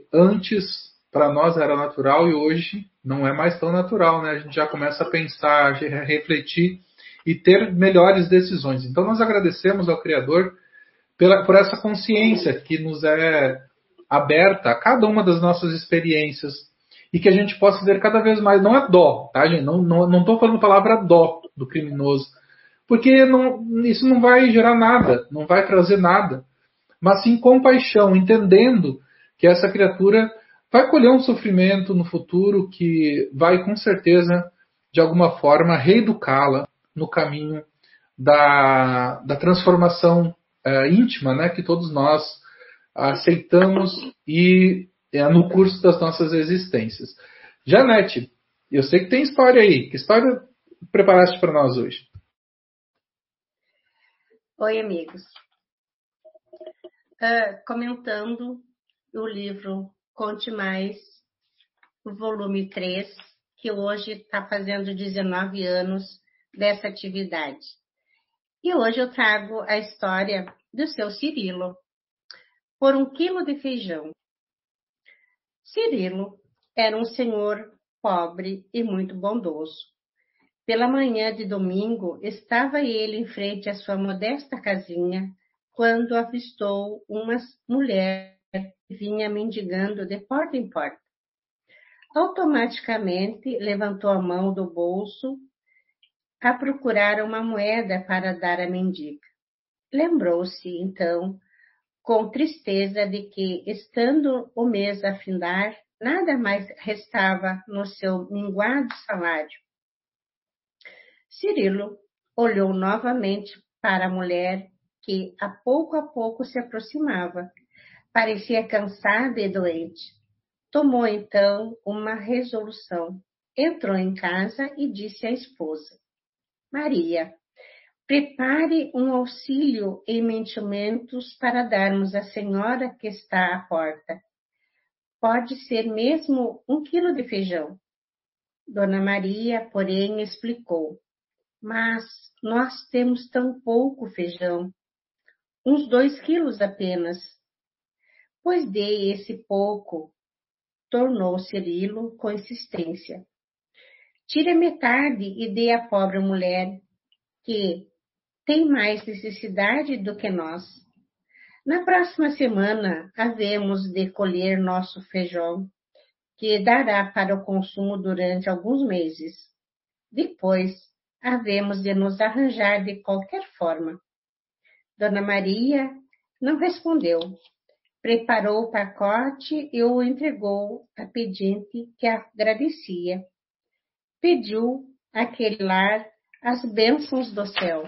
antes para nós era natural e hoje não é mais tão natural, né? A gente já começa a pensar, a refletir e ter melhores decisões. Então nós agradecemos ao Criador por essa consciência que nos é aberta a cada uma das nossas experiências e que a gente possa ver cada vez mais. Não é dó, tá, gente? Não estou falando a palavra dó do criminoso, porque isso não vai gerar nada, não vai trazer nada, mas sim compaixão, entendendo que essa criatura vai colher um sofrimento no futuro que vai, com certeza, de alguma forma, reeducá-la no caminho da transformação íntima, né, que todos nós aceitamos e no curso das nossas existências. Janete, eu sei que tem história aí. Que história preparaste para nós hoje? Oi, amigos. Comentando o livro Conte Mais, o volume 3, que hoje está fazendo 19 anos dessa atividade. E hoje eu trago a história do seu Cirilo, por 1 quilo de feijão. Cirilo era um senhor pobre e muito bondoso. Pela manhã de domingo, estava ele em frente à sua modesta casinha, quando avistou uma mulher que vinha mendigando de porta em porta. Automaticamente levantou a mão do bolso a procurar uma moeda para dar à mendiga. Lembrou-se, então, com tristeza, de que, estando o mês a findar, nada mais restava no seu minguado salário. Cirilo olhou novamente para a mulher que, a pouco se aproximava. Parecia cansada e doente. Tomou, então, uma resolução. Entrou em casa e disse à esposa: Maria, prepare um auxílio em mantimentos para darmos à senhora que está à porta. Pode ser mesmo 1 quilo de feijão. Dona Maria, porém, explicou: mas nós temos tão pouco feijão, uns 2 quilos apenas. Pois dê esse pouco, tornou Cirilo com insistência. Tire a metade e dê à pobre mulher, que tem mais necessidade do que nós. Na próxima semana, havemos de colher nosso feijão, que dará para o consumo durante alguns meses. Depois, havemos de nos arranjar de qualquer forma. Dona Maria não respondeu. Preparou o pacote e o entregou à pedinte, que agradecia. Pediu àquele lar as bênçãos do céu.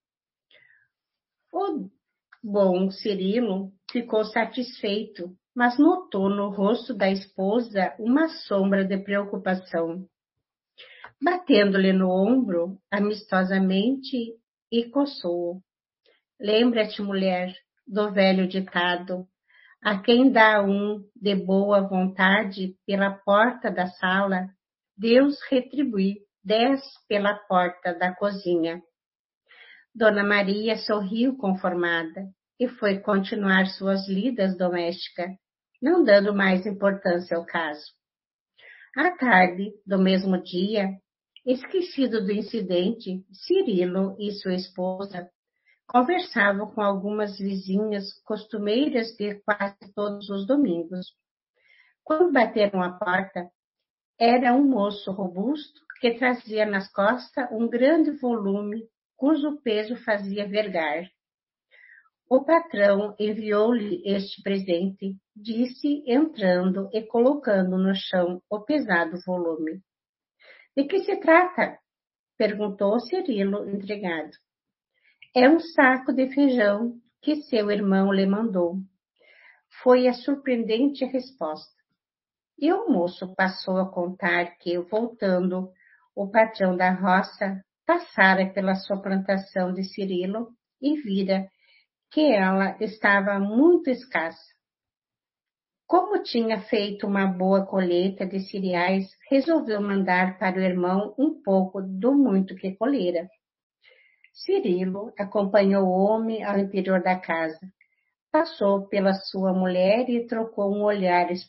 O bom Cirilo ficou satisfeito, mas notou no rosto da esposa uma sombra de preocupação. Batendo-lhe no ombro amistosamente e coçou-o. Lembra-te, mulher, do velho ditado: a quem dá de boa vontade pela porta da sala, Deus retribui 10 pela porta da cozinha. Dona Maria sorriu conformada e foi continuar suas lidas domésticas, não dando mais importância ao caso. À tarde do mesmo dia, esquecido do incidente, Cirilo e sua esposa conversavam com algumas vizinhas costumeiras de quase todos os domingos. Quando bateram à porta, era um moço robusto que trazia nas costas um grande volume cujo peso fazia vergar. O patrão enviou-lhe este presente, disse, entrando e colocando no chão o pesado volume. De que se trata? Perguntou Cirilo, intrigado. É um saco de feijão que seu irmão lhe mandou. Foi a surpreendente resposta. E o moço passou a contar que, voltando, o patrão da roça passara pela sua plantação de Cirilo e vira que ela estava muito escassa. Como tinha feito uma boa colheita de cereais, resolveu mandar para o irmão um pouco do muito que colhera. Cirilo acompanhou o homem ao interior da casa. Passou pela sua mulher e trocou um olhar